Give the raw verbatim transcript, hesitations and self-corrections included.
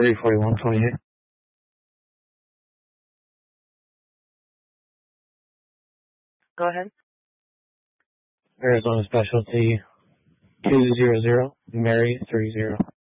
three forty-one twenty-eight. Go ahead. Arizona Specialty two zero zero, Mary three zero.